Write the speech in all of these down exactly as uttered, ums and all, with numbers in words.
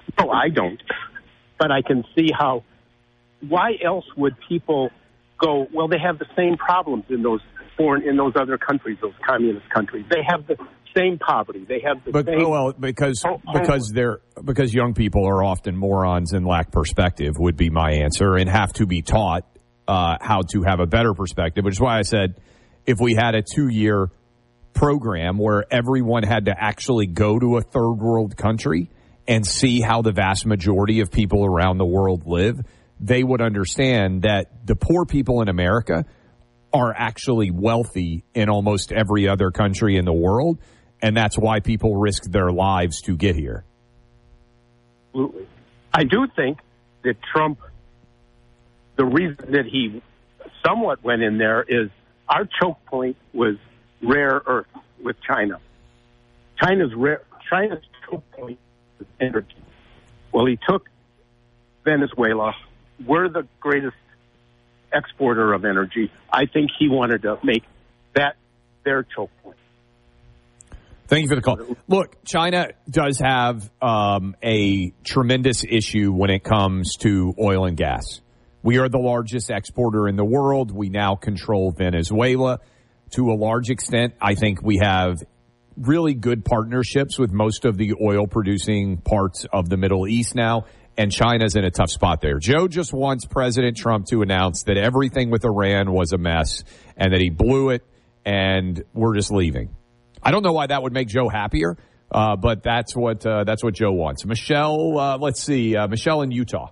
No, I don't. But I can see how, why else would people go, well, they have the same problems in those foreign, in those other countries, those communist countries. They have the same poverty. They have the but, same. Well, because because they're because young people are often morons and lack perspective would be my answer, and have to be taught uh, how to have a better perspective. Which is why I said if we had a two-year program where everyone had to actually go to a third world country and see how the vast majority of people around the world live, they would understand that the poor people in America are actually wealthy in almost every other country in the world, and that's why people risk their lives to get here. Absolutely. I do think that Trump, the reason that he somewhat went in there is our choke point was rare earth with China. China's rare, China's choke point is energy. Well, he took Venezuela. We're the greatest exporter of energy. I think he wanted to make that their choke point. Thank you for the call. Look, China does have um, a tremendous issue when it comes to oil and gas. We are the largest exporter in the world. We now control Venezuela to a large extent. I think we have really good partnerships with most of the oil-producing parts of the Middle East now, and China's in a tough spot there. Joe just wants President Trump to announce that everything with Iran was a mess and that he blew it, and we're just leaving. I don't know why that would make Joe happier, uh, but that's what uh, that's what Joe wants. Michelle, uh, let's see. Uh, Michelle in Utah.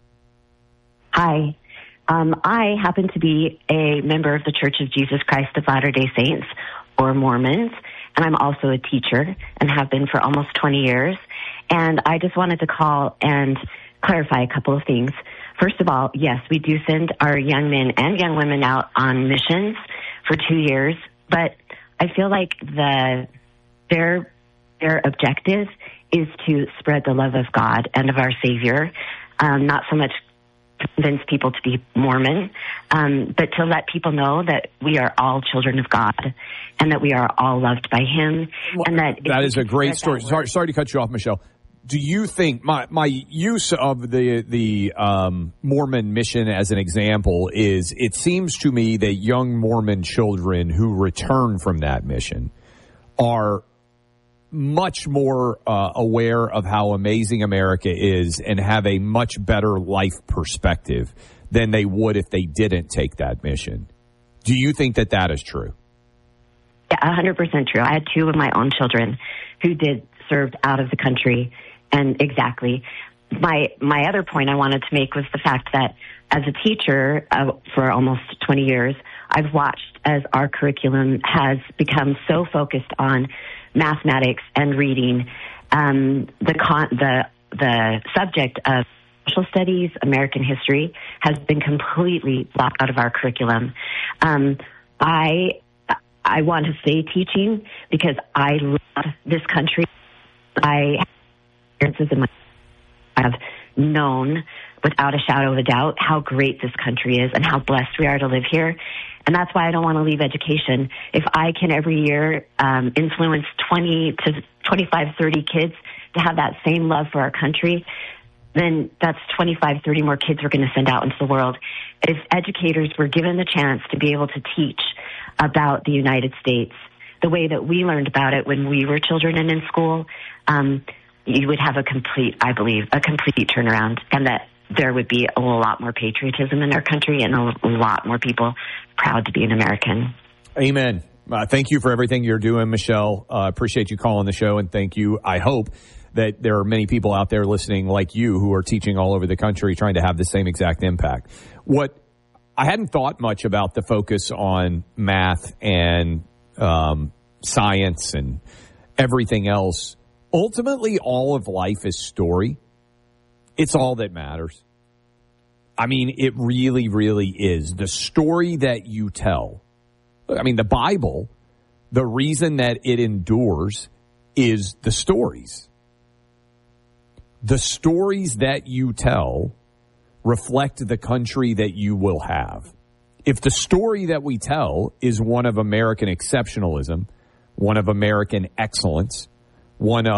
Hi. Um, I happen to be a member of the Church of Jesus Christ of Latter-day Saints, or Mormons, and I'm also a teacher and have been for almost twenty years. And I just wanted to call and clarify a couple of things. First of all, yes, we do send our young men and young women out on missions for two years, but I feel like the their their objective is to spread the love of God and of our Savior, um, not so much convince people to be Mormon, um, but to let people know that we are all children of God and that we are all loved by Him. Well, and that that is a great story. Sorry, sorry to cut you off, Michelle. Do you think my my use of the the um, Mormon mission as an example is it seems to me that young Mormon children who return from that mission are much more uh, aware of how amazing America is and have a much better life perspective than they would if they didn't take that mission. Do you think that that is true? Yeah, one hundred percent true. I had two of my own children who did serve out of the country. And exactly. My my other point I wanted to make was the fact that as a teacher uh, for almost twenty years, I've watched as our curriculum has become so focused on mathematics and reading. Um, the con- the the subject of social studies, American history, has been completely locked out of our curriculum. Um, I I want to stay teaching because I love this country. I in my I have known without a shadow of a doubt how great this country is and how blessed we are to live here. And that's why I don't want to leave education. If I can every year um, influence twenty to twenty-five, thirty kids to have that same love for our country, then that's twenty-five, thirty more kids we're going to send out into the world. If educators were given the chance to be able to teach about the United States the way that we learned about it when we were children and in school, um, you would have a complete, I believe, a complete turnaround, and that there would be a lot more patriotism in our country and a lot more people proud to be an American. Amen. Uh, thank you for everything you're doing, Michelle. I uh, appreciate you calling the show, and thank you. I hope that there are many people out there listening like you who are teaching all over the country trying to have the same exact impact. What I hadn't thought much about the focus on math and um, science and everything else. Ultimately, all of life is story. It's all that matters. I mean, it really, really is. The story that you tell. I mean, the Bible, the reason that it endures is the stories. The stories that you tell reflect the country that you will have. If the story that we tell is one of American exceptionalism, one of American excellence, one of